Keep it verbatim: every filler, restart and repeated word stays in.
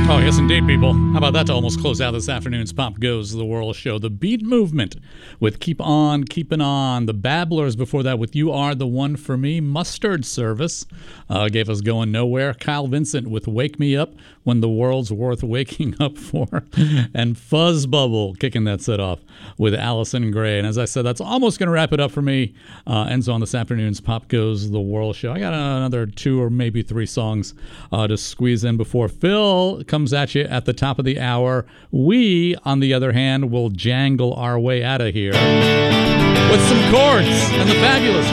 Oh, yes, indeed, people. How about that to almost close out this afternoon's Pop Goes the World show? The Beat Movement with Keep On Keepin' On. The Babblers before that with You Are the One for Me. Mustard Service uh, gave us Going Nowhere. Kyle Vincent with Wake Me Up When the World's Worth Waking Up For. And Fuzz Bubble kicking that set off with Allison Gray. And as I said, that's almost going to wrap it up for me. Uh, ends on this afternoon's Pop Goes the World show. I got another two or maybe three songs uh, to squeeze in before Phil comes at you at the top of the hour. We, on the other hand, will jangle our way out of here with some chords and the fabulous